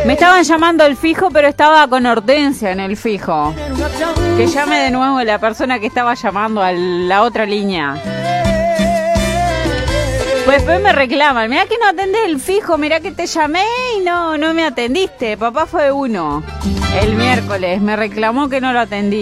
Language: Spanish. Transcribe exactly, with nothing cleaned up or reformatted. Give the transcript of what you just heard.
Me estaban llamando el fijo, pero estaba con Hortensia en el fijo. Que llame de nuevo la persona que estaba llamando a la otra línea. Pues después me reclaman, mirá que no atendés el fijo, mirá que te llamé y no, no me atendiste. Papá fue uno el miércoles, me reclamó que no lo atendí.